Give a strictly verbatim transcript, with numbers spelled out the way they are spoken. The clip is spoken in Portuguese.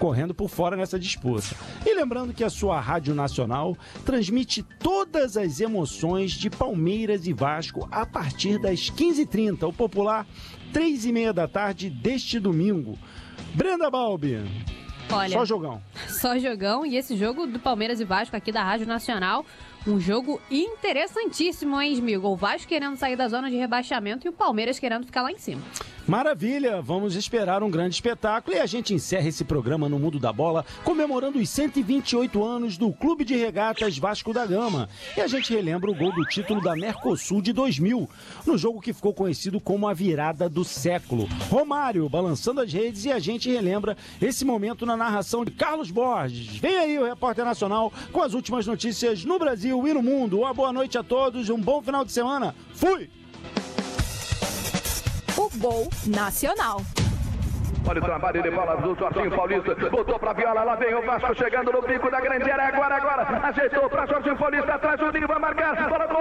correndo por fora nessa disputa. E lembrando que a sua Rádio Nacional transmite todas as emoções de Palmeiras e Vasco a partir das quinze e trinta, o popular três e meia da tarde deste domingo. Brenda Balbi, olha, só jogão. Só jogão, e esse jogo do Palmeiras e Vasco aqui da Rádio Nacional, um jogo interessantíssimo, hein, Smigo? O Vasco querendo sair da zona de rebaixamento e o Palmeiras querendo ficar lá em cima. Maravilha, vamos esperar um grande espetáculo e a gente encerra esse programa no Mundo da Bola comemorando os cento e vinte e oito anos do Clube de Regatas Vasco da Gama. E a gente relembra o gol do título da Mercosul de dois mil, no jogo que ficou conhecido como a virada do século. Romário balançando as redes e a gente relembra esse momento na narração de Carlos Borges. Vem aí o Repórter Nacional com as últimas notícias no Brasil e no mundo. Uma boa noite a todos, um bom final de semana. Fui! O Gol Nacional. Olha o trabalho de bola do Jorginho Paulista. Botou pra Viola, lá vem o Vasco chegando no bico da grande área. Agora, agora. Ajeitou pra Jorginho Paulista. Atrás o Dinho vai marcar. Bola do